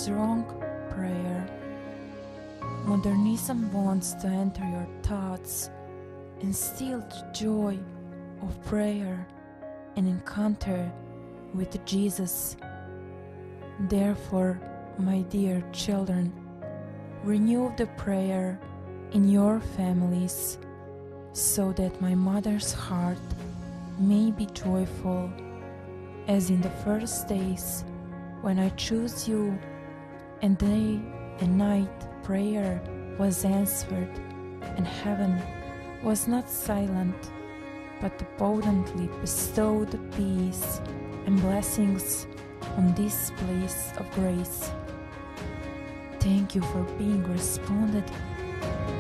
is wrong prayer. Modernism wants to enter your thoughts and steal the joy of prayer and encounter with Jesus. Therefore, my dear children, renew the prayer in your families, so that my mother's heart may be joyful, as in the first days when I chose you, and day and night prayer was answered, and heaven was not silent, but abundantly bestowed peace and blessings on this place of grace. Thank you for being responded